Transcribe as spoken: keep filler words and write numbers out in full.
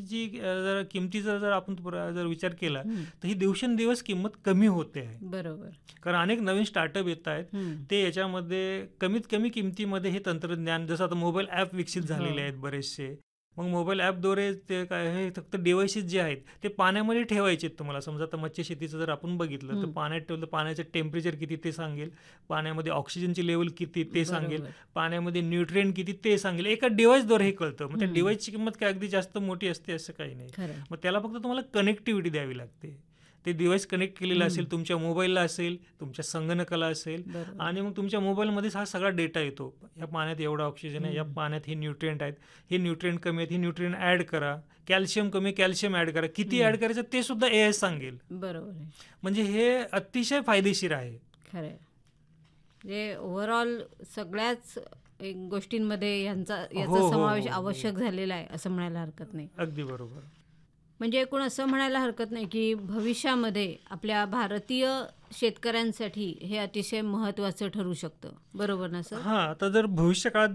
किंमतीची अ, जर किमतीचा जर आपण पुरा- जर विचार केला हं. तर ही दिवसेंदिवस किंमत कमी होते आहे. बरोबर. कारण अनेक नवीन स्टार्टअप येत आहेत हं. ते याच्यामध्ये कमीत कमी किमतीमध्ये हे तंत्रज्ञान, जसं आता मोबाईल ॲप विकसित झालेले हो. आहेत बरेचसे. मग मोबाईल ॲपद्वारे ते काय हे फक्त डिव्हाइसेस जे आहेत ते पाण्यामध्ये ठेवायचे आहेत तुम्हाला. समजा आता मत्स्यशेतीचं जर आपण बघितलं तर हं. पाण्यात ठेवलं तर पाण्याचं टेम्परेचर किती ते सांगेल, पाण्यामध्ये ऑक्सिजनची लेवल किती ते सांगेल, बरोबर. पाण्यामध्ये न्यूट्रिएंट किती ते सांगेल. एका डिव्हाइसद्वारे हे कळतं. मग त्या हं. डिव्हाइसची किंमत काय अगदी जास्त मोठी असते असं काही नाही. खरं आहे. मग त्याला फक्त तुम्हाला कनेक्टिव्हिटी द्यावी लागते. ते डिव्हाइस कनेक्ट केलेलं हं. असेल, तुमच्या मोबाईलला असेल, तुमच्या संगणकाला असेल बरोबर. आणि मग तुमच्या मोबाईलमध्येच हा सगळा डेटा येतो. या पाण्यात एवढा ऑक्सिजन आहे, या हं. पाण्यात हे न्यूट्रिएंट आहेत, हे न्यूट्रिएंट कमी आहेत, हे न्यूट्रिएंट ॲड करा. कॅल्शियम कमी, कॅल्शियम ॲड करा. किती ॲड हं. करायचं ते सुद्धा एआय सांगेल. बरोबर आहे. म्हणजे हे अतिशय फायदेशीर आहे. खरं आहे. म्हणजे ओव्हरऑल सगळ्याच एक गोष्टींमध्ये यांचा हो, याचा हो, समावेश हो, हो. आवश्यक झालेला आहे असं म्हणायला हरकत नाही. अगदी बरोबर. म्हणजे एकूण असं म्हणायला हरकत नाही की भविष्यामध्ये आपल्या भारतीय शेतकऱ्यांसाठी हे अतिशय महत्त्वाचं ठरू शकतं. बरोबर ना सर? हां, आता जर भविष्यकाळात